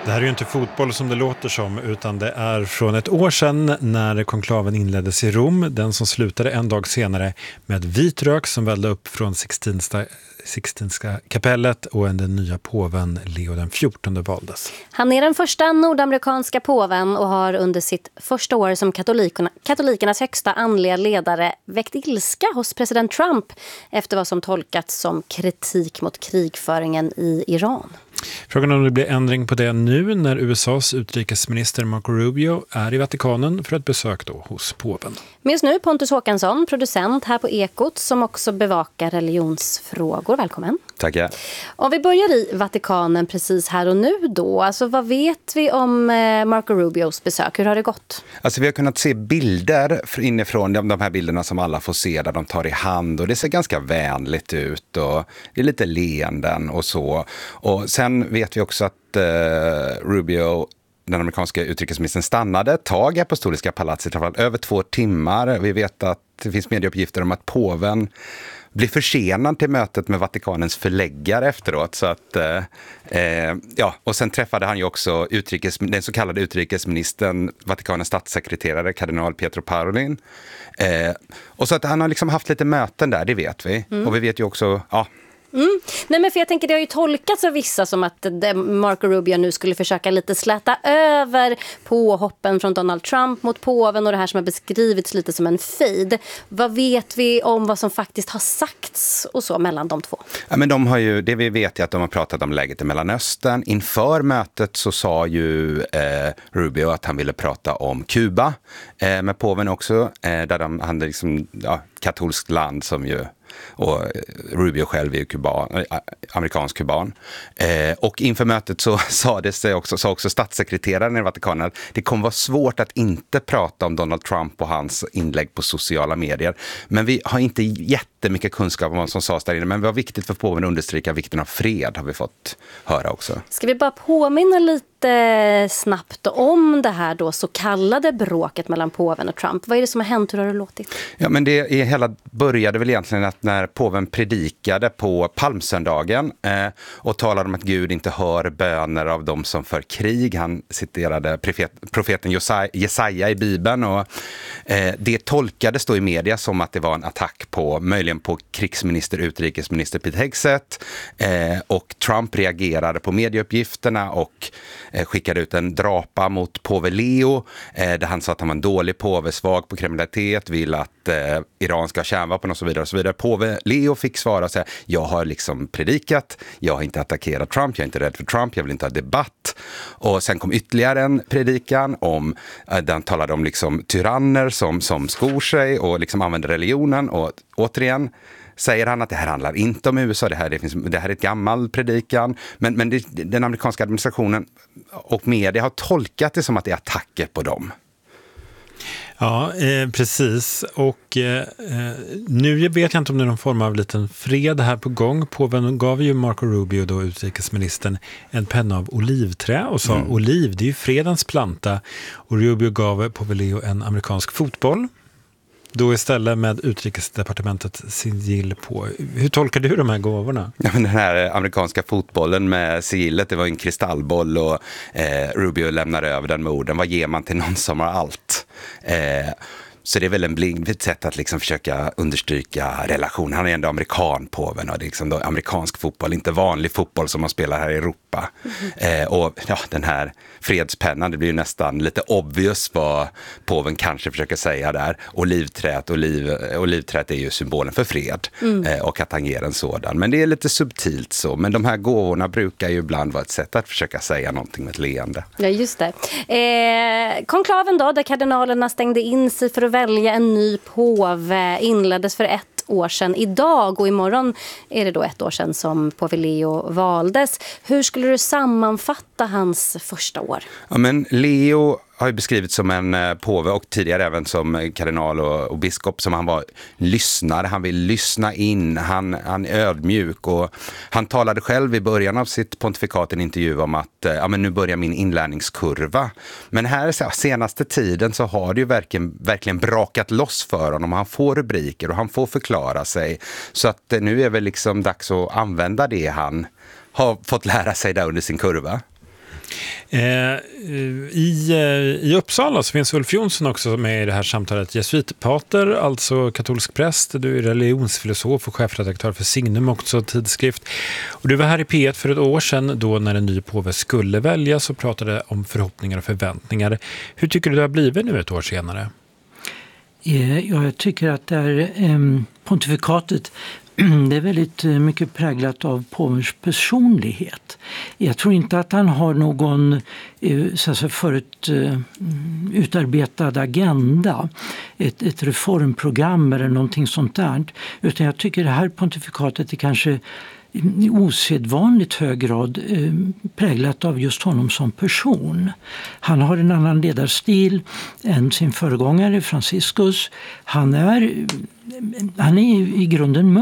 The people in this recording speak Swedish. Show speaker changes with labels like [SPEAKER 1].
[SPEAKER 1] Det här är ju inte fotboll som det låter som, utan det är från ett år sedan när konklaven inleddes i Rom. Den som slutade en dag senare med vit rök som vällde upp från Sixtinska kapellet och den nya påven Leo den 14 valdes.
[SPEAKER 2] Han är den första nordamerikanska påven och har under sitt första år som katolikernas högsta andliga ledare väckt ilska hos president Trump efter vad som tolkats som kritik mot krigföringen i Iran.
[SPEAKER 1] Frågan om det blir ändring på det nu när USAs utrikesminister Marco Rubio är i Vatikanen för ett besök då hos påven.
[SPEAKER 2] Med oss nu Pontus Håkansson, producent här på Ekot som också bevakar religionsfrågor. Välkommen.
[SPEAKER 3] Tackar.
[SPEAKER 2] Om vi börjar i Vatikanen precis här och nu då. Alltså vad vet vi om Marco Rubios besök? Hur har det gått?
[SPEAKER 3] Alltså vi har kunnat se bilder inifrån de här bilderna som alla får se där de tar i hand och det ser ganska vänligt ut och det är lite leenden och så. Och sen vet vi också att Rubio, den amerikanska utrikesministern, stannade ett tag i Apostoliska palatset, över 2 timmar. Vi vet att det finns medieuppgifter om att påven blir försenad till mötet med Vatikanens förläggare efteråt. Så att, och sen träffade han ju också den så kallade utrikesministern, Vatikanens statssekreterare, kardinal Pietro Parolin. Och så att han har liksom haft lite möten där, det vet vi. Och vi vet ju också,
[SPEAKER 2] Nej, men för jag tänker det har ju tolkats av vissa som att Marco Rubio nu skulle försöka lite släta över påhoppen från Donald Trump mot påven och det här som har beskrivits lite som en fejd. Vad vet vi om vad som faktiskt har sagts och så mellan de två?
[SPEAKER 3] Ja, men de har ju, det vi vet är att de har pratat om läget i Mellanöstern. Inför mötet så sa ju Rubio att han ville prata om Kuba med påven också, där han hade liksom, katolskt land som ju, och Rubio själv är ju amerikansk kuban. Och inför mötet så sa också statssekreteraren i Vatikanen att det kommer vara svårt att inte prata om Donald Trump och hans inlägg på sociala medier. Men vi har inte jättemycket kunskap om vad som sades där inne. Men det var viktigt för påven att understryka vikten av fred, har vi fått höra också. Ska
[SPEAKER 2] vi bara påminna lite snabbt om det här då så kallade bråket mellan påven och Trump? Vad är det som har hänt? Hur har det låtit?
[SPEAKER 3] Ja, men det hela började väl egentligen att när påven predikade på palmsöndagen och talade om att Gud inte hör böner av dem som för krig. Han citerade profeten Jesaja i Bibeln och det tolkades då i media som att det var en attack möjligen på utrikesminister Pete Hegseth, och Trump reagerade på medieuppgifterna och skickade ut en drapa mot påve Leo där han sa att han var en dålig påve, svag på kriminalitet, vill att Iran ska ha kärnvapen och så vidare och så vidare. Påve Leo fick svara och säga: jag har liksom predikat, jag har inte attackerat Trump, jag är inte rädd för Trump, jag vill inte ha debatt. Och sen kom ytterligare en predikan om den talade om liksom tyranner som skor sig och liksom använder religionen, och återigen säger han att det här handlar inte om USA, det här är ett gammal predikan. Men den amerikanska administrationen och media har tolkat det som att det är attacker på dem.
[SPEAKER 1] Ja, precis. Och nu vet jag inte om det är någon form av liten fred här på gång. Påven gav ju Marco Rubio, då utrikesministern, en penna av olivträ och sa oliv, det är ju fredens planta. Och Rubio gav påve Leo en amerikansk fotboll. Då istället med utrikesdepartementet sigill på. Hur tolkar du de här gåvorna?
[SPEAKER 3] Ja, men den här amerikanska fotbollen med sigillet, det var en kristallboll och Rubio lämnar över den med orden: vad ger man till någon som har allt? Så det är väl ett sätt att liksom försöka understryka relationen. Han är ändå amerikan, påven, och det är liksom då amerikansk fotboll, inte vanlig fotboll som man spelar här i Europa. Och den här fredspennan, det blir ju nästan lite obvious vad påven kanske försöker säga där. Olivträet är ju symbolen för fred och att han ger en sådan. Men det är lite subtilt så. Men de här gåvorna brukar ju ibland vara ett sätt att försöka säga någonting med ett leende.
[SPEAKER 2] Ja, just det. Konklaven då, där kardinalerna stängde in sig för att välja en ny påve, inleddes för 1 år sedan idag, och imorgon är det då 1 år sedan som påve Leo valdes. Hur skulle du sammanfatta hans första år? Ja,
[SPEAKER 3] men Leo har ju beskrivits som en påve och tidigare även som kardinal och biskop som han var lyssnare. Han vill lyssna in, han är ödmjuk, och han talade själv i början av sitt pontifikat i en intervju om att nu börjar min inlärningskurva. Men här senaste tiden så har det ju verkligen brakat loss för honom. Han får rubriker och han får förklara sig. Så att nu är väl liksom dags att använda det han har fått lära sig där under sin kurva.
[SPEAKER 1] I Uppsala så finns Ulf Jonsson också med i det här samtalet. Jesuitpater, alltså katolsk präst. Du är religionsfilosof och chefredaktör för Signum, också tidskrift. Och du var här i P1 för ett år sedan då när en ny påve skulle väljas och pratade om förhoppningar och förväntningar. Hur tycker du det har blivit nu ett år senare?
[SPEAKER 4] Ja, jag tycker att det är pontifikatet, det är väldigt mycket präglat av påvens personlighet. Jag tror inte att han har någon förut utarbetad agenda, ett reformprogram eller någonting sånt där. Utan jag tycker det här pontifikatet är kanske i osedvanligt hög grad präglat av just honom som person. Han har en annan ledarstil än sin föregångare Franciscus. Han är i grunden